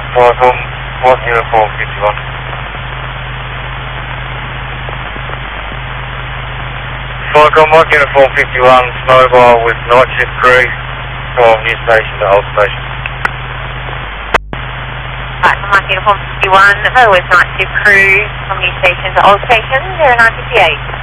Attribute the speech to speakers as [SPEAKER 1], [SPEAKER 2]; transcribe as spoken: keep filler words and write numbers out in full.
[SPEAKER 1] Falcon, one uniform fifty-one. Falcon, one uniform fifty-one, mobile with night shift crew from new station to old station.
[SPEAKER 2] Right, from one uniform fifty-one, mobile with night shift crew from new station to old station, zero nine fifty-eight.